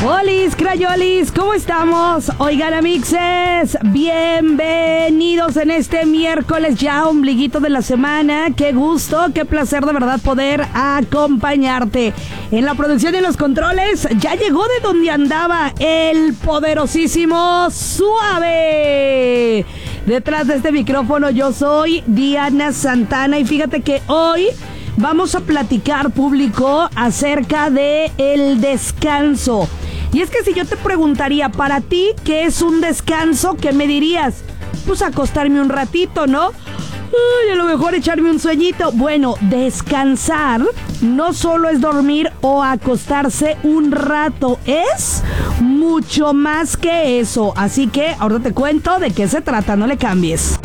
Olis, crayolis, ¿cómo estamos? Oigan, amixes, bienvenidos en este miércoles ya ombliguito de la semana. Qué gusto, qué placer de verdad poder acompañarte. En la producción y en los controles ya llegó de donde andaba el poderosísimo Suave. Detrás de este micrófono yo soy Diana Santana y fíjate que hoy vamos a platicar, público, acerca de el descanso. Y es que si yo te preguntaría, para ti, ¿qué es un descanso? ¿Qué me dirías? Pues acostarme un ratito, ¿no? Ay, a lo mejor echarme un sueñito. Bueno, descansar no solo es dormir o acostarse un rato, es mucho más que eso. Así que ahora te cuento de qué se trata, no le cambies.